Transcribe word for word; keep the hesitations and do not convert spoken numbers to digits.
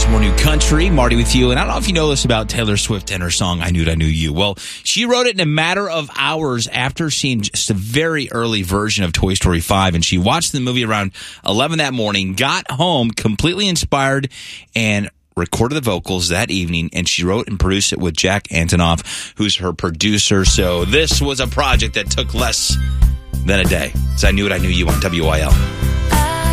More New Country. Marty with you. And I don't know if you know this about Taylor Swift and her song, I Knew It, I Knew You. Well, she wrote it in a matter of hours after seeing just a very early version of Toy Story five. And she watched the movie around eleven that morning, got home completely inspired, and recorded the vocals that evening. And she wrote and produced it with Jack Antonoff, who's her producer. So this was a project that took less than a day. So I Knew It, I Knew You on W I L.